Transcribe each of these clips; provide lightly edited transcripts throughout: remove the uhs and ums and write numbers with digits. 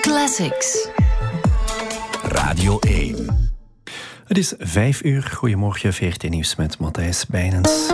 Classics. Radio 1. Het is 5:00. Goedemorgen, VRT Nieuws met Matthijs Bijnens.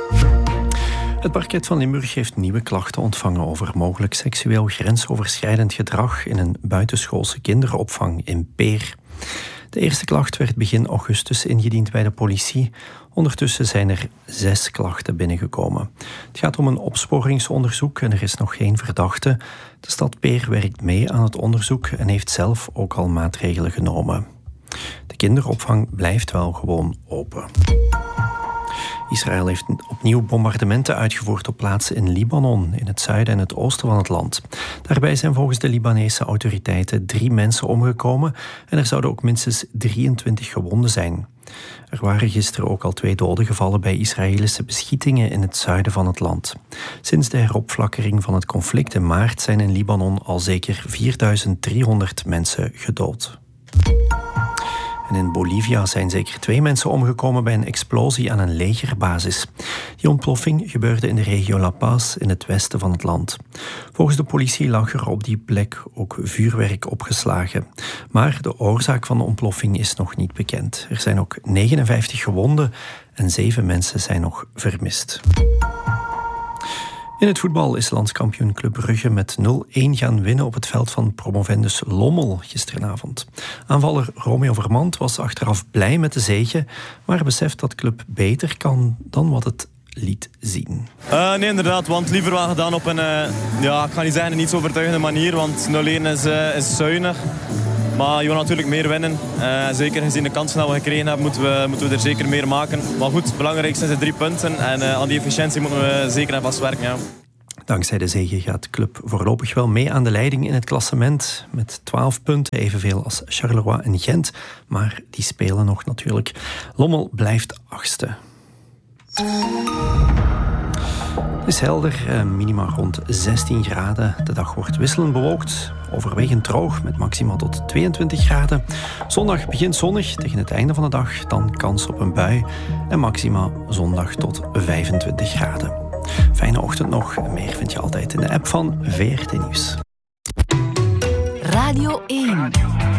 Het parket van Limburg heeft nieuwe klachten ontvangen over mogelijk seksueel grensoverschrijdend gedrag in een buitenschoolse kinderopvang in Peer. De eerste klacht werd begin augustus ingediend bij de politie. Ondertussen zijn er 6 klachten binnengekomen. Het gaat om een opsporingsonderzoek en er is nog geen verdachte. De stad Peer werkt mee aan het onderzoek en heeft zelf ook al maatregelen genomen. De kinderopvang blijft wel gewoon open. Israël heeft opnieuw bombardementen uitgevoerd op plaatsen in Libanon, in het zuiden en het oosten van het land. Daarbij zijn volgens de Libanese autoriteiten 3 mensen omgekomen en er zouden ook minstens 23 gewonden zijn. Er waren gisteren ook al 2 doden gevallen bij Israëlische beschietingen in het zuiden van het land. Sinds de heropflakkering van het conflict in maart zijn in Libanon al zeker 4300 mensen gedood. En in Bolivia zijn zeker 2 mensen omgekomen bij een explosie aan een legerbasis. Die ontploffing gebeurde in de regio La Paz in het westen van het land. Volgens de politie lag er op die plek ook vuurwerk opgeslagen. Maar de oorzaak van de ontploffing is nog niet bekend. Er zijn ook 59 gewonden en 7 mensen zijn nog vermist. In het voetbal is landskampioen Club Brugge met 0-1 gaan winnen op het veld van promovendus Lommel gisteravond. Aanvaller Romeo Vermand was achteraf blij met de zege, maar beseft dat Club beter kan dan wat het liet zien. Nee, inderdaad, want liever wel gedaan op een, ik ga niet zeggen een niet zo overtuigende manier, want 0-1 is zuinig. Maar je wil natuurlijk meer winnen. Zeker gezien de kansen die we gekregen hebben, moeten we er zeker meer maken. Maar goed, het belangrijkste zijn de 3 punten. En aan die efficiëntie moeten we zeker en vast werken. Ja. Dankzij de zege gaat de club voorlopig wel mee aan de leiding in het klassement. Met 12 punten, evenveel als Charleroi en Gent. Maar die spelen nog natuurlijk. Lommel blijft 8e. Het is helder, minima rond 16 graden. De dag wordt wisselend bewolkt, overwegend droog met maxima tot 22 graden. Zondag begint zonnig, tegen het einde van de dag dan kans op een bui. En maxima zondag tot 25 graden. Fijne ochtend nog. Meer vind je altijd in de app van VRT Nieuws. Radio 1.